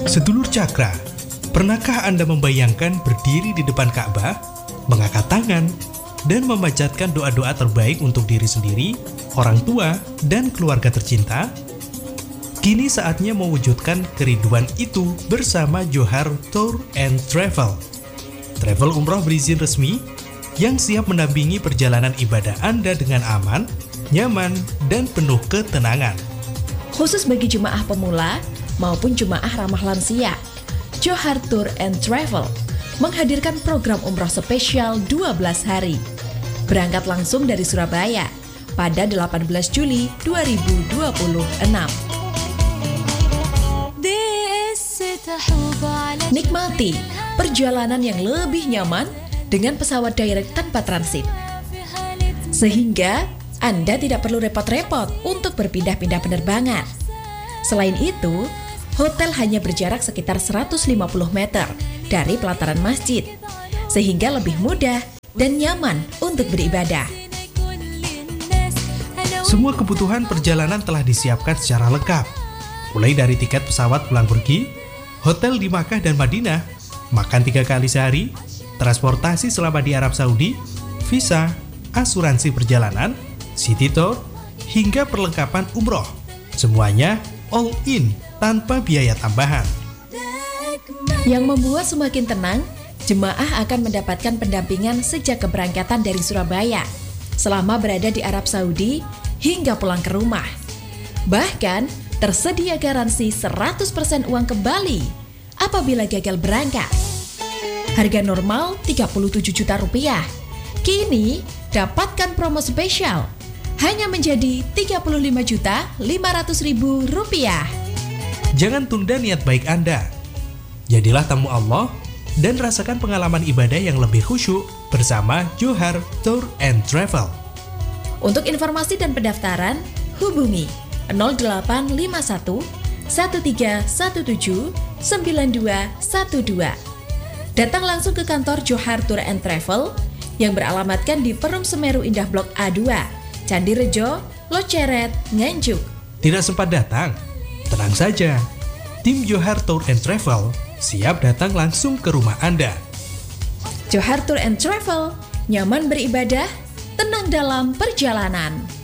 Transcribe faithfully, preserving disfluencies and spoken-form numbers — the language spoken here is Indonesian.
Sedulur Cakra, pernahkah Anda membayangkan berdiri di depan Ka'bah, mengangkat tangan, dan memanjatkan doa-doa terbaik untuk diri sendiri, orang tua, dan keluarga tercinta? Kini saatnya mewujudkan kerinduan itu bersama Johar Tour and Travel. Travel umroh berizin resmi yang siap mendampingi perjalanan ibadah Anda dengan aman, nyaman, dan penuh ketenangan. Khusus bagi jemaah pemula maupun jemaah ramah lansia, Johar Tour and Travel menghadirkan program umroh spesial dua belas hari. Berangkat langsung dari Surabaya pada delapan belas Juli dua ribu dua puluh enam. Nikmati perjalanan yang lebih nyaman dengan pesawat direct tanpa transit. Sehingga Anda tidak perlu repot-repot untuk berpindah-pindah penerbangan. Selain itu, hotel hanya berjarak sekitar seratus lima puluh meter dari pelataran masjid, sehingga lebih mudah dan nyaman untuk beribadah. Semua kebutuhan perjalanan telah disiapkan secara lengkap, mulai dari tiket pesawat pulang pergi, hotel di Makkah dan Madinah, makan tiga kali sehari, transportasi selama di Arab Saudi, visa, asuransi perjalanan, city tour, hingga perlengkapan umroh. Semuanya all in, tanpa biaya tambahan. Yang membuat semakin tenang, jemaah akan mendapatkan pendampingan sejak keberangkatan dari Surabaya, selama berada di Arab Saudi, hingga pulang ke rumah. Bahkan, tersedia garansi seratus persen uang kembali apabila gagal berangkat. Harga normal tiga puluh tujuh juta rupiah. Kini dapatkan promo spesial hanya menjadi tiga puluh lima juta lima ratus ribu rupiah. Jangan tunda niat baik Anda. Jadilah tamu Allah dan rasakan pengalaman ibadah yang lebih khusyuk bersama Johar Tour and Travel. Untuk informasi dan pendaftaran, hubungi nol delapan lima satu satu tiga satu tujuh sembilan dua satu dua. Datang langsung ke kantor Johar Tour and Travel yang beralamatkan di Perum Semeru Indah Blok A dua, Candi Rejo, Loceret, Nganjuk. Tidak sempat datang? Tenang saja, tim Johar Tour and Travel siap datang langsung ke rumah Anda. Johar Tour and Travel, nyaman beribadah, tenang dalam perjalanan.